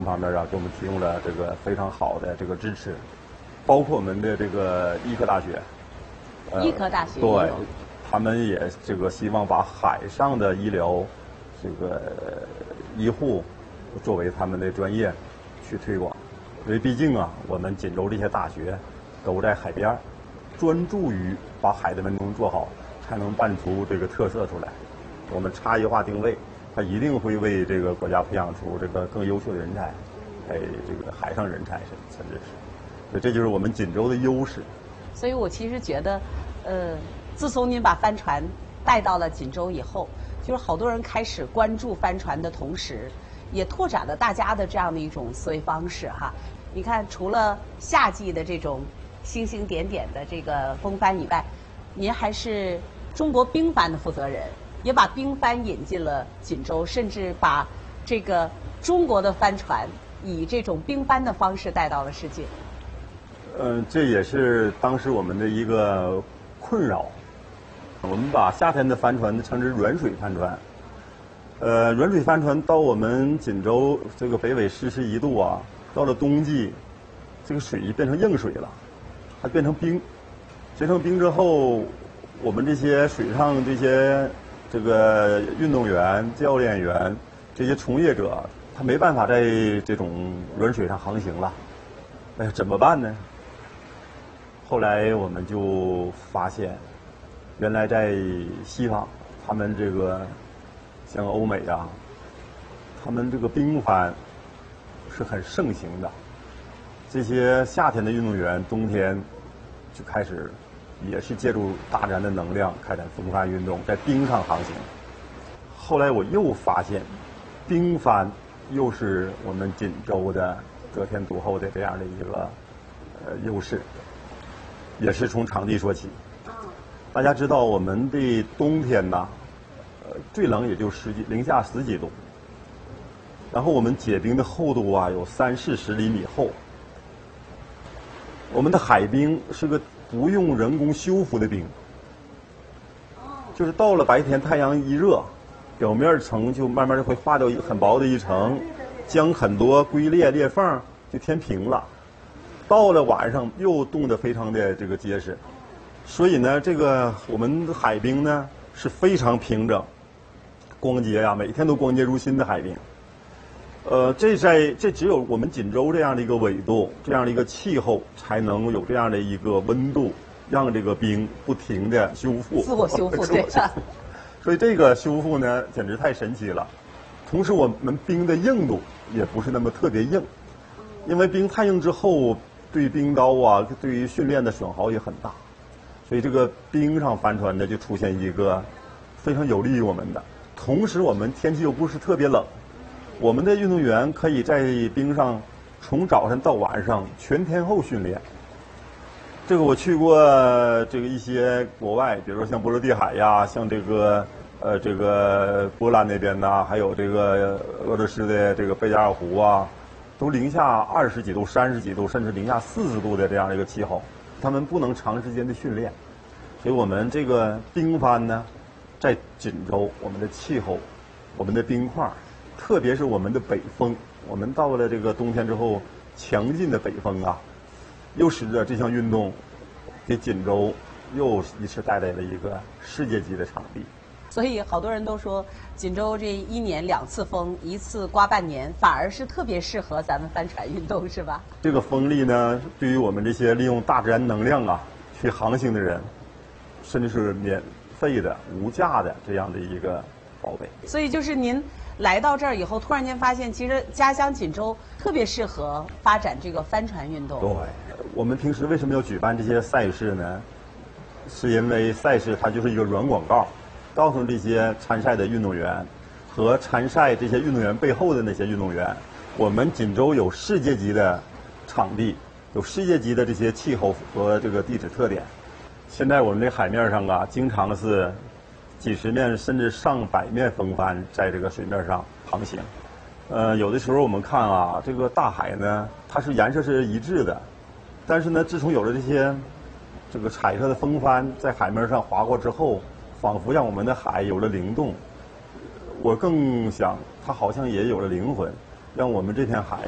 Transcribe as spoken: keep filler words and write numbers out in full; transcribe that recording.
方面啊，给我们提供了这个非常好的这个支持，包括我们的这个医科大学。 呃、医科大学对，他们也这个希望把海上的医疗这个医护作为他们的专业去推广，因为毕竟啊，我们锦州这些大学都在海边，专注于把海的文东做好，才能办出这个特色出来。我们差异化定位，它一定会为这个国家培养出这个更优秀的人才，哎，这个海上人才甚至是，所以这就是我们锦州的优势。 所以我其实觉得，呃，自从您把帆船带到了锦州以后，就是好多人开始关注帆船的同时，也拓展了大家的这样的一种思维方式哈。你看，除了夏季的这种星星点点的这个风帆以外，您还是中国冰帆的负责人，也把冰帆引进了锦州，甚至把这个中国的帆船以这种冰帆的方式带到了世界。 嗯，这也是当时我们的一个困扰。我们把夏天的帆船称之软水帆船。呃，软水帆船到我们锦州这个北纬四十一度啊，到了冬季，这个水变成硬水了，它变成冰。结成冰之后，我们这些水上这些这个运动员、教练员这些从业者，他没办法在这种软水上航行了。哎，怎么办呢？后来我们就发现，原来在西方，他们这个像欧美啊，他们这个冰帆是很盛行的。这些夏天的运动员，冬天就开始也是借助大自然的能量开展风帆运动，在冰上航行。后来我又发现，冰帆又是我们锦州的得天独厚的这样的一个呃优势。也是从场地说起。大家知道，我们的冬天呐，呃，最冷也就十几零下十几度。然后我们结冰的厚度啊，有三四十厘米厚。我们的海冰是个不用人工修复的冰，就是到了白天太阳一热，表面层就慢慢的会化掉一很薄的一层，将很多龟裂裂缝就填平了。到了晚上又冻得非常的这个结实，所以呢，这个我们的海冰呢是非常平整、光洁呀、啊，每天都光洁如新的海冰。呃，这在这只有我们锦州这样的一个纬度、这样的一个气候，才能有这样的一个温度，让这个冰不停的修复、 自我修复，对。 所以这个修复呢，简直太神奇了。同时，我们冰的硬度也不是那么特别硬，因为冰太硬之后，对冰刀啊，对于训练的损耗也很大，所以这个冰上帆船呢就出现一个非常有利于我们的。同时，我们天气又不是特别冷，我们的运动员可以在冰上从早晨到晚上全天候训练。这个我去过这个一些国外，比如说像波罗的海呀，像这个呃这个波兰那边呐，还有这个俄罗斯的这个贝加尔湖啊。都零下二十几度、三十几度，甚至零下四十度的这样的一个气候，他们不能长时间的训练，所以我们这个冰帆呢，在锦州，我们的气候、我们的冰块，特别是我们的北风，我们到了这个冬天之后，强劲的北风啊，又使得这项运动给锦州又一次带来了一个世界级的场地。 所以好多人都说，锦州这一年两次风，一次刮半年，反而是特别适合咱们帆船运动，是吧？ 这个风力呢，对于我们这些利用大自然能量啊去航行的人，甚至是免费的、无价的这样的一个宝贝。 所以就是您来到这儿以后，突然间发现，其实家乡锦州特别适合发展这个帆船运动。 对，我们平时为什么要举办这些赛事呢？是因为赛事它就是一个软广告。告诉这些参赛的运动员和参赛这些运动员背后的那些运动员，我们锦州有世界级的场地，有世界级的这些气候和这个地质特点。现在我们这海面上啊，经常是几十面甚至上百面风帆在这个水面上航行。呃，有的时候我们看啊，这个大海呢，它是颜色是一致的，但是呢，自从有了这些这个彩色的风帆在海面上划过之后，仿佛让我们的海有了灵动，我更想它好像也有了灵魂，让我们这片海